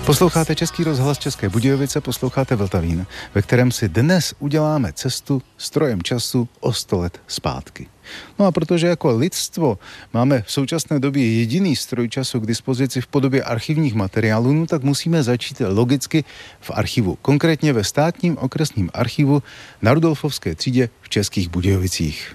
Posloucháte Český rozhlas České Budějovice, posloucháte Vltavín, ve kterém si dnes uděláme cestu strojem času o 100 let zpátky. No a protože jako lidstvo máme v současné době jediný stroj času k dispozici v podobě archivních materiálů, no tak musíme začít logicky v archivu. Konkrétně ve Státním okresním archivu na Rudolfovské třídě v Českých Budějovicích.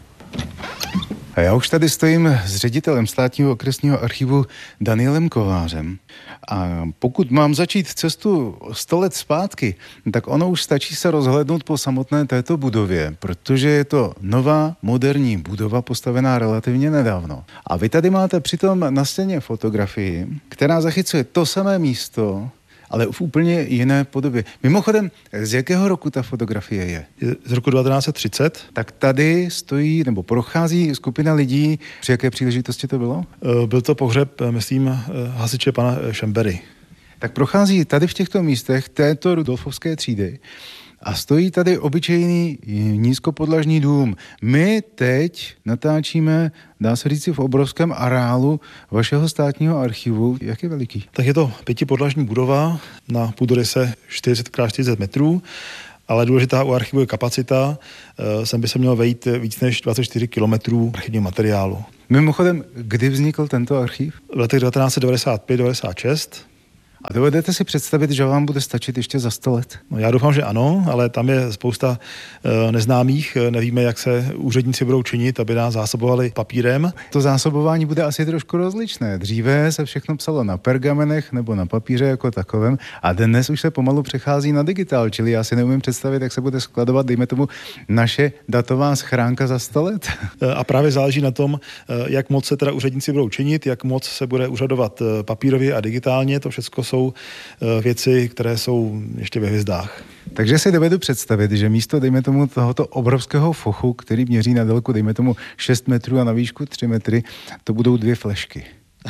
A já už tady stojím s ředitelem Státního okresního archivu Danielem Kovářem. A pokud mám začít cestu 100 let zpátky, tak ono už stačí se rozhlédnout po samotné této budově, protože je to nová, moderní budova postavená relativně nedávno. A vy tady máte přitom na stěně fotografii, která zachycuje to samé místo, ale v úplně jiné podobě. Mimochodem, z jakého roku ta fotografie je? Z roku 1930. Tak tady stojí, nebo prochází skupina lidí. Při jaké příležitosti to bylo? Byl to pohřeb, myslím, hasiče pana Šembery. Tak prochází tady v těchto místech této Rudolfovské třídy a stojí tady obyčejný nízkopodlažní dům. My teď natáčíme, dá se říct, v obrovském areálu vašeho státního archivu. Jak je veliký? Tak je to 5podlažní budova na půdoryse 40x40 metrů, ale důležitá u archivu je kapacita. Sem by se mělo vejít víc než 24 kilometrů archivního materiálu. Mimochodem, kdy vznikl tento archiv? V letech 1995-96. A dovedete si představit, že vám bude stačit ještě za 100 let? No, já doufám, že ano, ale tam je spousta neznámých. Nevíme, jak se úředníci budou činit, aby nás zásobovali papírem. To zásobování bude asi trošku rozličné. Dříve se všechno psalo na pergamenech nebo na papíře jako takovém a dnes už se pomalu přechází na digitál, čili já si neumím představit, jak se bude skladovat, dejme tomu, naše datová schránka za 100 let. A právě záleží na tom, jak moc se teda úředníci budou činit, jak moc se bude úřadovat papírově a digitálně. To všechno jsou věci, které jsou ještě ve hvězdách. Takže si dovedu představit, že místo, dejme tomu, tohoto obrovského fochu, který měří na délku, dejme tomu, 6 metrů a na výšku 3 metry, to budou 2 flešky.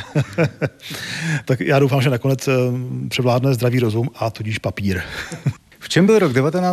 Tak já doufám, že nakonec převládne zdravý rozum a tudíž papír. V čem byl rok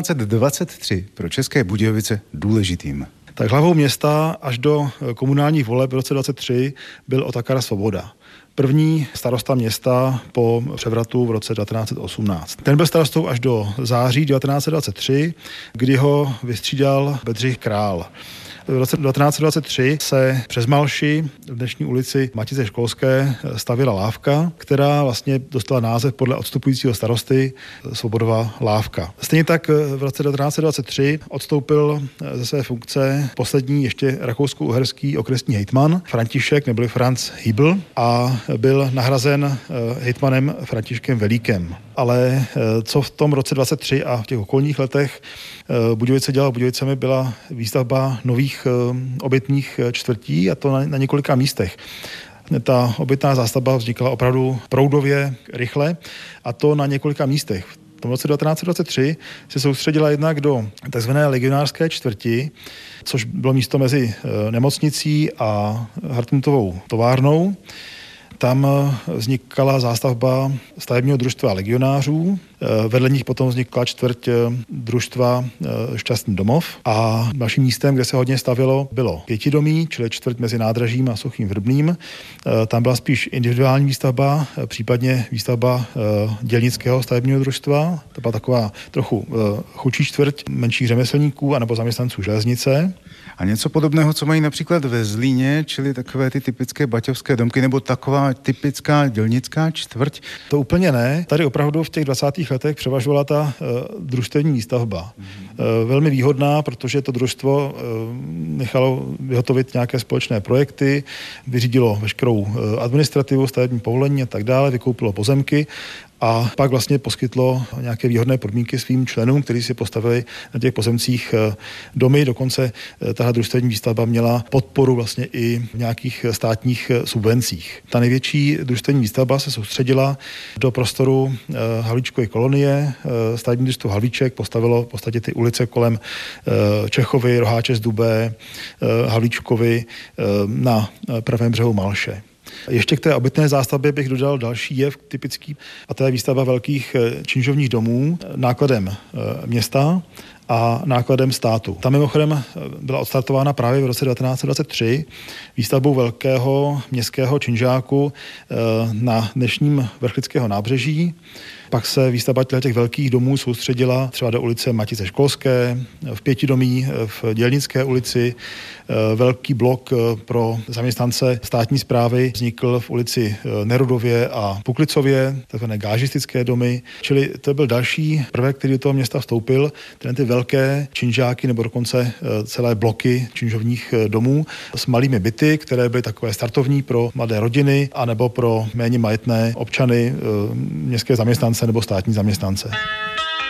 1923 pro České Budějovice důležitým? Tak hlavou města až do komunálních voleb v roce 23 byl Otakar Svoboda. První starosta města po převratu v roce 1918. Ten byl starostou až do září 1923, kdy ho vystřídal Bedřich Král. V roce 1923 se přes Malši v dnešní ulici Matice Školské stavěla lávka, která vlastně dostala název podle odstupujícího starosty Svobodova lávka. Stejně tak v roce 1923 odstoupil ze své funkce poslední ještě rakousko-uherský okresní hejtman František neboli Franz Hybl a byl nahrazen hejtmanem Františkem Velíkem. Ale co v tom roce 23 a v těch okolních letech Budějovice dělala Budějovicemi, byla výstavba nových obytných čtvrtí, a to na několika místech. Ta obytná zástavba vznikala opravdu proudově, rychle, a to na několika místech. V tom roce 1923 se soustředila jednak do tzv. Legionářské čtvrti, což bylo místo mezi nemocnicí a Hartmutovou továrnou. Tam vznikala zástavba stavebního družstva legionářů, vedle nich potom vznikla čtvrť družstva Šťastný domov a dalším místem, kde se hodně stavělo, bylo Pětidomí, čili čtvrť mezi Nádražím a Suchým Vrbným. Tam byla spíš individuální výstavba, případně výstavba dělnického stavebního družstva. To byla taková trochu chudší čtvrť menších řemeslníků anebo zaměstnanců železnice. A něco podobného, co mají například ve Zlíně, čili takové ty typické baťovské domky, nebo taková typická dělnická čtvrť? To úplně ne. Tady opravdu v těch 20. letech převažovala ta družstevní výstavba. Velmi výhodná, protože to družstvo nechalo vyhotovit nějaké společné projekty, vyřídilo veškerou administrativu, stavební povolení a tak dále, vykoupilo pozemky a pak vlastně poskytlo nějaké výhodné podmínky svým členům, kteří si postavili na těch pozemcích domy. Dokonce tahle družstevní výstavba měla podporu vlastně i v nějakých státních subvencích. Ta největší družstevní výstavba se soustředila do prostoru Havlíčkovy kolonie. Stavební družstvo Havlíček postavilo v podstatě ty ulice kolem Čechovy, Roháče z Dubé, Havlíčkovy na pravém břehu Malše. Ještě k té obytné zástavbě bych dodal další jev typický, a to je výstavba velkých činžovních domů nákladem města a nákladem státu. Ta mimochodem byla odstartována právě v roce 1923 výstavbou velkého městského činžáku na dnešním Vrchlického nábřeží. Pak se výstavba těch velkých domů soustředila třeba do ulice Matice Školské, v Pětidomí, v Dělnické ulici. Velký blok pro zaměstnance státní správy vznikl v ulici Nerudově a Puklicově, takzvané gážistické domy. Čili to byl další prvek, který do toho města vstoupil, ty velké činžáky nebo dokonce celé bloky činžovních domů s malými byty, které byly takové startovní pro mladé rodiny anebo pro méně majetné občany, městské zaměstnance nebo státní zaměstnance.